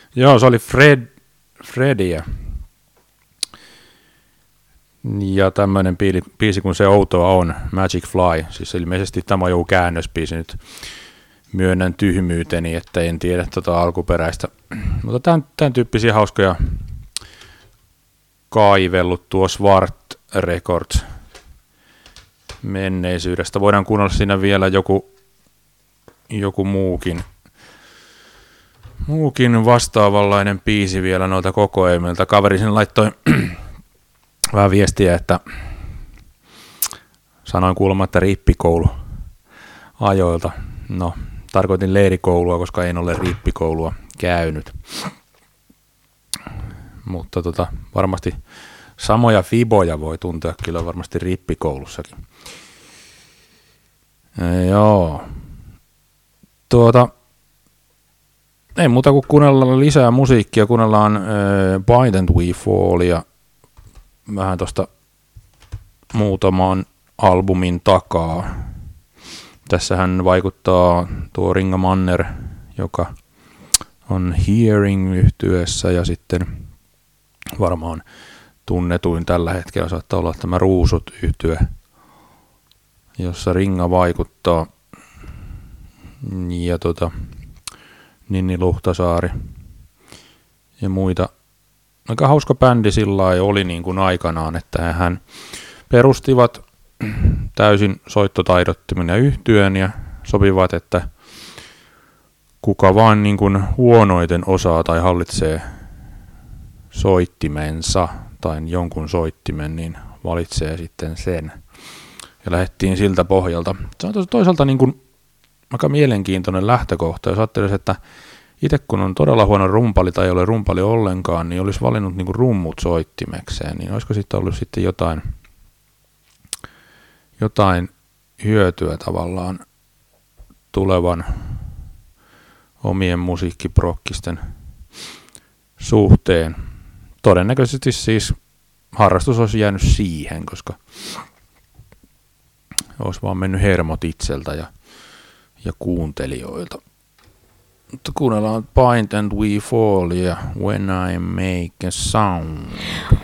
Joo, se oli Fredia. Ja tämmöinen biisi kun se outoa on, Magic Fly. Siis ilmeisesti tämä on joku käännösbiisi nyt. Myönnän tyhmyyteni, että en tiedä alkuperäistä. Mutta tämän tyyppisiä hauskoja kaivellut tuo Svart Records menneisyydestä. Voidaan kuunnella siinä vielä joku muukin vastaavanlainen biisi vielä noilta kokoelmilta. Kaveri sen laittoi vähän viestiä, että sanoin kuulemma, että rippikoulu ajoilta. No, tarkoitin leirikoulua, koska en ole rippikoulua käynyt. Mutta varmasti samoja fiboja voi tuntea kyllä varmasti rippikoulussakin. Joo. Ei muuta kuin kuunnellaan lisää musiikkia. Kuunnellaan Bind and We Fall ja vähän tosta muutaman albumin takaa. Tässähän vaikuttaa tuo Ringa Manner, joka on Hearing-yhtyeessä ja sitten varmaan tunnetuin tällä hetkellä saattaa olla tämä Ruusut-yhtye, jossa Ringa vaikuttaa ja Ninni Luhtasaari ja muita. Aika hauska bändi sillä oli niin kuin aikanaan, että hän perustivat täysin soittotaidottimen ja yhtyeen ja sopivat, että kuka vaan niin kuin huonoiten osaa tai hallitsee soittimensa tai jonkun soittimen, niin valitsee sitten sen. Ja lähdettiin siltä pohjalta. Se on toisaalta niin kuin aika mielenkiintoinen lähtökohta. Jos ajattelisi, että itse kun on todella huono rumpali tai ei ole rumpali ollenkaan, niin olisi valinnut niin kuin rummut soittimekseen, niin olisiko sitten ollut sitten jotain hyötyä tavallaan tulevan omien musiikkiprokkisten suhteen. Todennäköisesti siis harrastus olisi jäänyt siihen, koska olisi vaan mennyt hermot itseltä ja kuuntelijoilta. Mutta kuunnellaan Bind and We Fall ja When I Make a Sound.